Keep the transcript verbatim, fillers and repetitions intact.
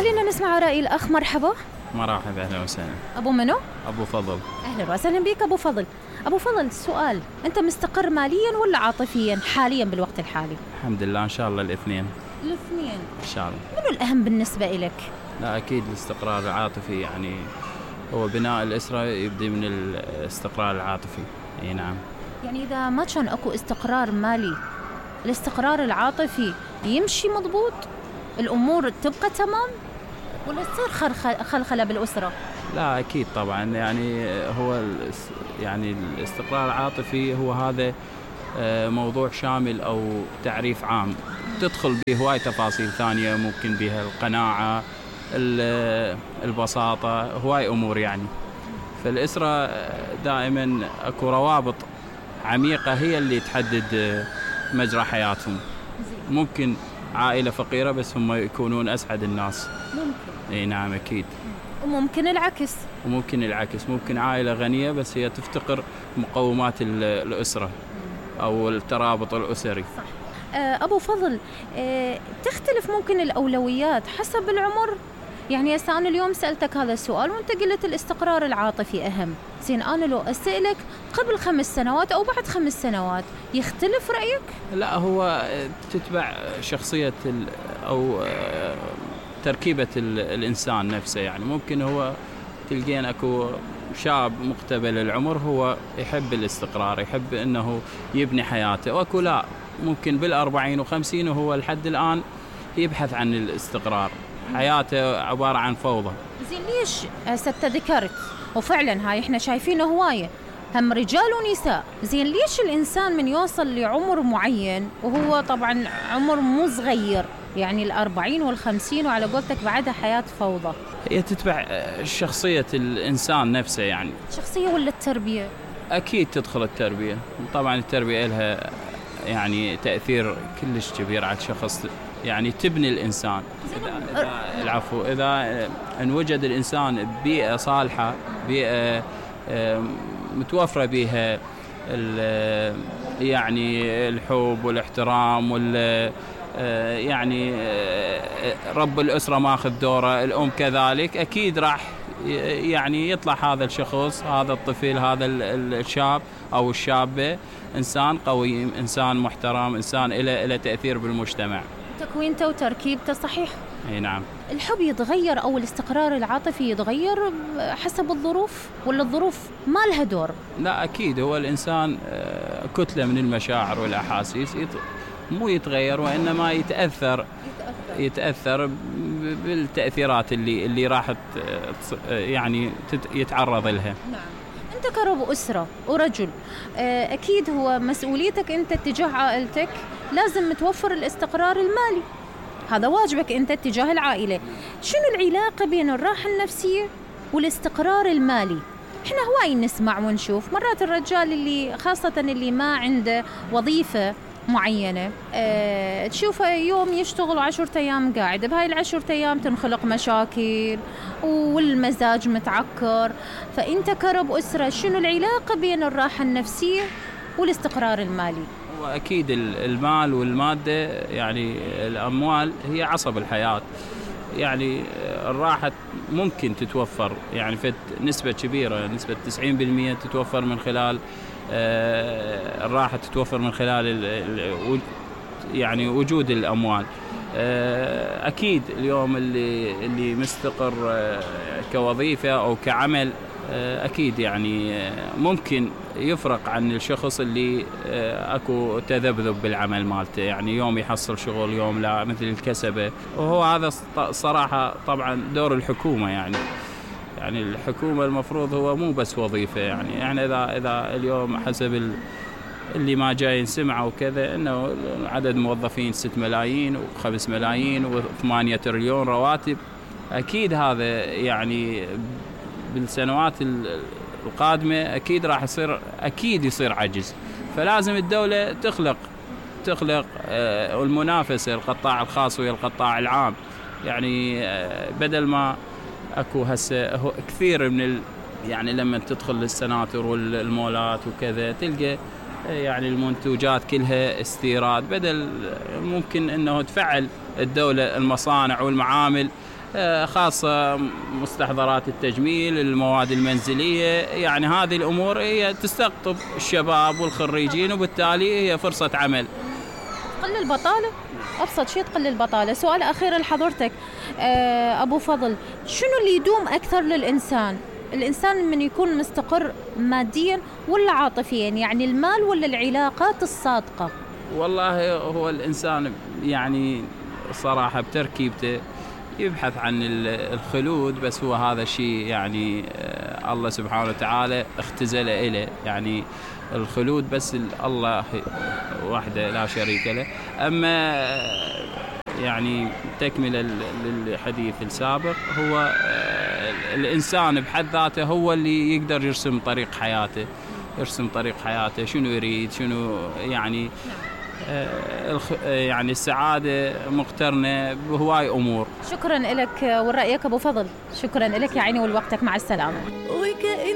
خلينا نسمع رأي الأخ. مرحبا. مرحبا، أهلا وسهلا. أبو منو؟ أبو فضل. أهلا وسهلا بك أبو فضل. أبو فضل، سؤال، أنت مستقر ماليا ولا عاطفيا حاليا بالوقت الحالي؟ الحمد لله، إن شاء الله الاثنين. الاثنين إن شاء الله. منو الأهم بالنسبة إلك؟ لا أكيد الاستقرار العاطفي، يعني هو بناء الأسرة يبدأ من الاستقرار العاطفي. أي نعم. يعني إذا ما كان أكو استقرار مالي، الاستقرار العاطفي يمشي مضبوط؟ الأمور تبقى تمام؟ ولا تصير خلخلة بالأسرة؟ لا أكيد طبعا، يعني هو يعني الاستقرار العاطفي هو هذا موضوع شامل أو تعريف عام تدخل به هواي تفاصيل ثانية، ممكن بها القناعة، البساطة، هواي أمور يعني. فالأسرة دائما أكو روابط عميقة هي اللي تحدد مجرى حياتهم. ممكن عائلة فقيرة بس هم يكونون أسعد الناس. ممكن. اي نعم أكيد. وممكن العكس. وممكن العكس، ممكن عائلة غنية بس هي تفتقر مقومات الأسرة أو الترابط الأسري. صح. أبو فضل، تختلف ممكن الأولويات حسب العمر؟ يعني هسه أنا اليوم سألتك هذا السؤال وأنت قلت الاستقرار العاطفي أهم. زين، أنا لو أسألك قبل خمس سنوات أو بعد خمس سنوات يختلف رأيك؟ لا، هو تتبع شخصية أو تركيبة الإنسان نفسه. يعني ممكن هو تلقين أكو شاب مقتبل العمر هو يحب الاستقرار، يحب أنه يبني حياته، وأكو لا ممكن بالأربعين وخمسين وهو لحد الآن يبحث عن الاستقرار، حياته عبارة عن فوضى. زين، ليش هسه ذكرت وفعلا هاي احنا شايفينه هواية، هم رجال ونساء. زين، ليش الإنسان من يوصل لعمر معين وهو طبعا عمر مو صغير، يعني الأربعين والخمسين وعلى قولتك بعدها حياة فوضى؟ هي تتبع شخصية الإنسان نفسه. يعني شخصية ولا التربية؟ أكيد تدخل التربية. طبعا التربية لها يعني تأثير كلش كبير على الشخص، يعني تبني الإنسان. إذا العفو إذا انوجد الإنسان ببيئة صالحة، بيئة متوفرة بها يعني الحب والاحترام وال يعني رب الأسرة ماخذ دوره، الأم كذلك، أكيد راح يعني يطلع هذا الشخص، هذا الطفل، هذا الشاب أو الشابة إنسان قوي، إنسان محترم، إنسان إله إله تأثير بالمجتمع. تكوينته وتركيبته صحيح. أي نعم. الحب يتغير أو الاستقرار العاطفي يتغير حسب الظروف ولا الظروف ما لها دور؟ لا أكيد، هو الإنسان كتلة من المشاعر والأحاسيس، مو يتغير وإنما يتأثر يتأثر بالتأثيرات اللي اللي راح يعني يتعرض لها. نعم. أنت كرب أسرة ورجل، أكيد هو مسؤوليتك أنت تجاه عائلتك، لازم متوفر الاستقرار المالي، هذا واجبك أنت تجاه العائلة. شنو العلاقة بين الراحة النفسية والاستقرار المالي؟ إحنا هواي نسمع ونشوف مرات الرجال اللي خاصة اللي ما عنده وظيفة معينة أه تشوفه يوم يشتغل عشرة أيام قاعد، بهاي العشرة أيام تنخلق مشاكل والمزاج متعكر. فأنت كرب أسرة، شنو العلاقة بين الراحة النفسية والاستقرار المالي؟ وأكيد المال والمادة، يعني الأموال هي عصب الحياة. يعني الراحة ممكن تتوفر يعني في نسبة كبيرة، نسبة تسعين بالمئة تتوفر من خلال الراحة، تتوفر من خلال يعني وجود الأموال. أكيد اليوم اللي اللي مستقر كوظيفة أو كعمل أكيد يعني ممكن يفرق عن الشخص اللي أكو تذبذب بالعمل مالته، يعني يوم يحصل شغل يوم لا، مثل الكسبة. وهو هذا صراحة طبعا دور الحكومة. يعني يعني الحكومة المفروض هو مو بس وظيفة، يعني يعني إذا إذا اليوم حسب اللي ما جاي نسمعه وكذا إنه عدد موظفين ستة ملايين وخمس ملايين وثمانية تريليون رواتب، أكيد هذا يعني بالسنوات القادمة أكيد راح يصير أكيد يصير عجز. فلازم الدولة تخلق تخلق المنافسة القطاع الخاص ويا القطاع العام. يعني بدل ما أكو هسه كثير من ال يعني لما تدخل للسناتر والمولات وكذا تلقى يعني المنتوجات كلها استيراد، بدل ممكن أنه تفعل الدولة المصانع والمعامل خاصة مستحضرات التجميل، المواد المنزلية، يعني هذه الأمور هي تستقطب الشباب والخريجين، وبالتالي هي فرصة عمل. تقل البطالة، أبسط شيء تقل البطالة. سؤال أخير لحضرتك أبو فضل، شنو اللي يدوم أكثر للإنسان؟ الإنسان من يكون مستقر ماديا ولا عاطفيا، يعني المال ولا العلاقات الصادقة؟ والله هو الإنسان يعني صراحة بتركيبته يبحث عن الخلود، بس هو هذا الشيء يعني الله سبحانه وتعالى اختزل إليه، يعني الخلود بس الله وحده لا شريك له. أما يعني تكملة للحديث السابق، هو الإنسان بحد ذاته هو اللي يقدر يرسم طريق حياته، يرسم طريق حياته شنو يريد، شنو يعني يعني السعادة مقترنة بهواي أمور. شكرا لك ورأيك أبو فضل، شكرا لك يا عيني ولوقتك، مع السلامة.